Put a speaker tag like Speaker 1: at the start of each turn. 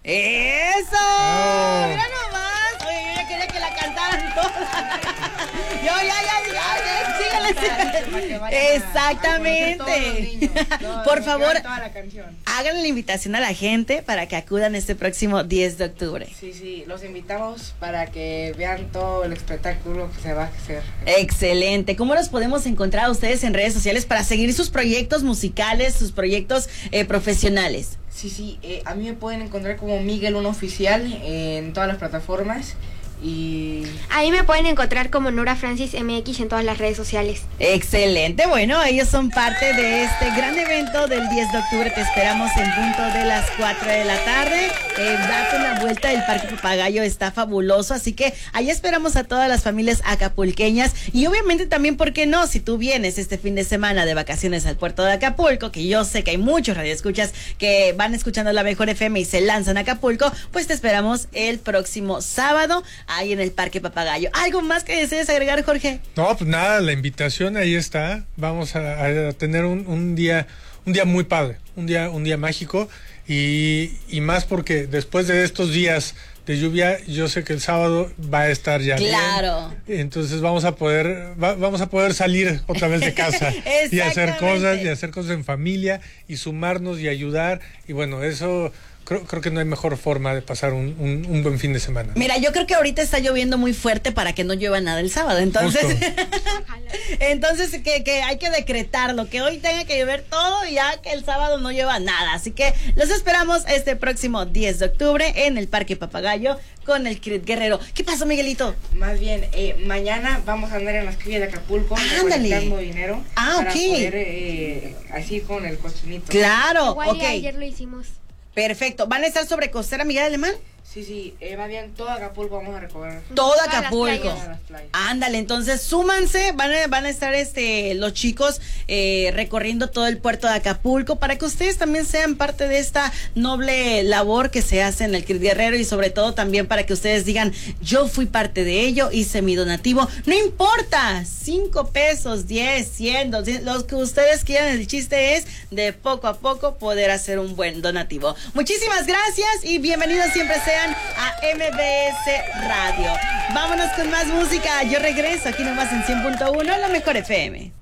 Speaker 1: ¡Eso!
Speaker 2: Oh.
Speaker 1: ¡Mira nomás! Oye, yo ya quería que la cantaran toda. Yo síganle. Exactamente. Por favor, hagan la invitación a la gente para que acudan este próximo 10 de octubre.
Speaker 3: Sí, los invitamos para que vean todo el espectáculo que se va a hacer.
Speaker 1: Excelente. ¿Cómo los podemos encontrar a ustedes en redes sociales para seguir sus proyectos musicales, sus proyectos profesionales?
Speaker 3: Sí, a mí me pueden encontrar como Miguel 1 Oficial en todas las plataformas. Y
Speaker 4: ahí me pueden encontrar como Nora Francis MX en todas las redes sociales.
Speaker 1: Excelente, bueno, ellos son parte de este gran evento del 10 de octubre. Te esperamos en punto de las 4 de la tarde. Date una vuelta, el Parque Papagayo está fabuloso, así que ahí esperamos a todas las familias acapulqueñas. Y obviamente también, ¿por qué no? Si tú vienes este fin de semana de vacaciones al puerto de Acapulco, que yo sé que hay muchos radioescuchas que van escuchando la Mejor FM y se lanzan a Acapulco, pues te esperamos el próximo sábado ahí en el Parque Papagayo. ¿Algo más que desees agregar, Jorge?
Speaker 2: No, pues nada, la invitación ahí está. Vamos a tener un día muy padre, un día mágico y más porque después de estos días de lluvia, yo sé que el sábado va a estar ya
Speaker 1: claro.
Speaker 2: Bien. Entonces vamos a poder salir otra vez de casa y hacer cosas en familia y sumarnos y ayudar y bueno, eso creo que no hay mejor forma de pasar un buen fin de semana.
Speaker 1: Mira, yo creo que ahorita está lloviendo muy fuerte para que no llueva nada el sábado, entonces entonces que hay que decretarlo, que hoy tenga que llover todo y ya que el sábado no llueva nada, así que los esperamos este próximo 10 de octubre en el Parque Papagayo con el Crit Guerrero. ¿Qué pasó, Miguelito?
Speaker 3: Más bien, mañana vamos a andar en las calles de Acapulco recolectando dinero para poder así con el cochinito.
Speaker 1: Claro,
Speaker 4: igual ayer lo hicimos.
Speaker 1: Perfecto. ¿Van a estar sobre Costera Miguel Alemán?
Speaker 3: Sí, va bien, todo Acapulco vamos a recoger.
Speaker 1: Todo Acapulco. Ándale, entonces súmanse, van a estar los chicos recorriendo todo el puerto de Acapulco para que ustedes también sean parte de esta noble labor que se hace en el Crit Guerrero y sobre todo también para que ustedes digan, yo fui parte de ello, hice mi donativo, no importa, 5 pesos, 10, 100, 200, los que ustedes quieran, el chiste es de poco a poco poder hacer un buen donativo. Muchísimas gracias y bienvenidos siempre sean a MBS Radio. Vámonos con más música. Yo regreso aquí nomás en 100.1, la Mejor FM.